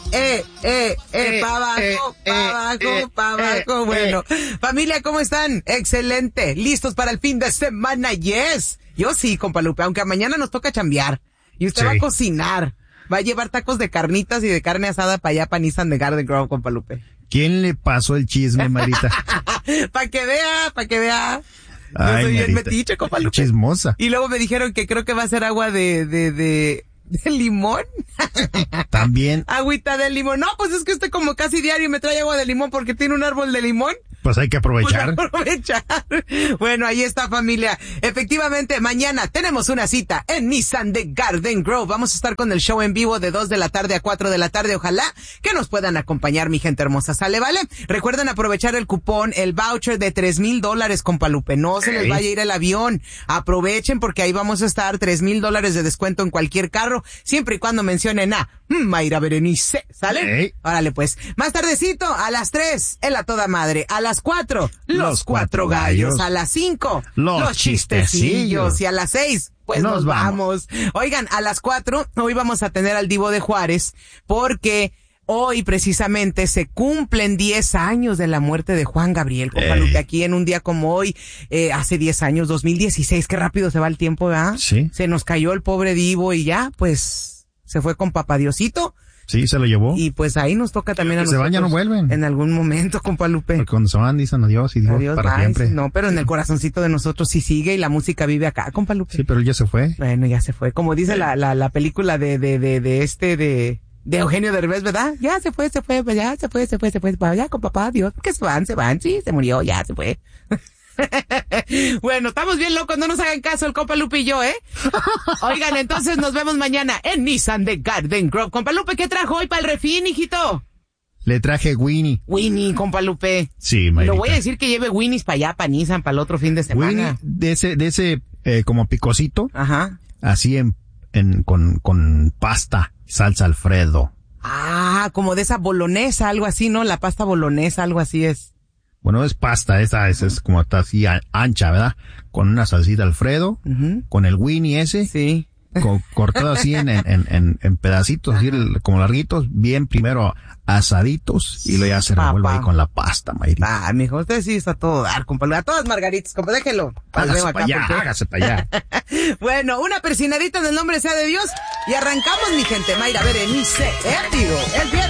pa' abajo. Bueno, familia, ¿cómo están? Excelente. ¿Listos para el fin de semana? Yes. Yo sí, compa Lupe, aunque mañana nos toca chambear. Y usted va a cocinar. Va a llevar tacos de carnitas y de carne asada para allá, para Nissan de Garden Grove, compa Lupe. ¿Quién le pasó el chisme, Marita? Para que vea. Ay, yo soy bien Marita, metiche, compa Lupe. Chismosa. Y luego me dijeron que creo que va a ser agua de limón. También. Agüita de limón. No, pues es que usted como casi diario me trae agua de limón porque tiene un árbol de limón. Pues hay que aprovechar. Bueno, ahí está, familia. Efectivamente, mañana tenemos una cita en Nissan de Garden Grove. Vamos a estar con el show en vivo de 2 de la tarde a 4 de la tarde. Ojalá que nos puedan acompañar, mi gente hermosa. ¿Sale, vale? Recuerden aprovechar el cupón, el voucher de $3,000, compa Lupe. No se les vaya a ir el avión. Aprovechen porque ahí vamos a estar $3,000 de descuento en cualquier carro, siempre y cuando mencionen a Mayra Berenice. ¿Sale? Órale, pues. Más tardecito, a las 3, en la toda madre. A las 4, los cuatro gallos. A las 5, los chistecillos. Y a las 6, pues nos vamos. Oigan, a las 4, hoy vamos a tener al Divo de Juárez, porque hoy precisamente se cumplen 10 años de la muerte de Juan Gabriel, compa Lupe, aquí en un día como hoy, hace 10 años, 2016, qué rápido se va el tiempo, ¿verdad? Sí. Se nos cayó el pobre Divo y ya, pues, se fue con papá Diosito. Sí, se lo llevó. Y pues ahí nos toca también a nosotros. Se van, ya no vuelven. En algún momento, compa Lupe. Porque cuando se van dicen adiós y Dios para bye, siempre. No, pero en el corazoncito de nosotros sí sigue y la música vive acá, compa Lupe. Sí, pero él ya se fue. Bueno, ya se fue. Como dice la película de Eugenio Derbez, ¿verdad? Ya se fue, pues ya se fue. Ya con papá, Dios, que se van, sí, se murió, ya se fue. Bueno, estamos bien locos, no nos hagan caso el compa Lupe y yo, ¿eh? Oigan, entonces nos vemos mañana en Nissan de Garden Grove. Compa Lupe, ¿qué trajo hoy para el refín, hijito? Le traje Winnie. Winnie, compa Lupe. Sí, Marita. Lo voy a decir que lleve Winnies para allá, para Nissan, para el otro fin de semana. Winnie de ese como picosito. Ajá. Así con pasta, salsa Alfredo. Ah, como de esa bolonesa, algo así, ¿no? La pasta bolonesa, algo así es. Bueno, es pasta, esa es como está así ancha, ¿verdad? Con una salsita Alfredo, con el Winnie ese. Sí. Cortado así en pedacitos, así como larguitos, bien primero asaditos, y luego ya se revuelve ahí con la pasta, Mayrita. Mijo, usted sí está a todo dar, compa. A todas margaritas, compa, déjelo. Hágase para allá. Bueno, una persinadita en el nombre sea de Dios, y arrancamos, mi gente. Mayra Berenice, el viernes.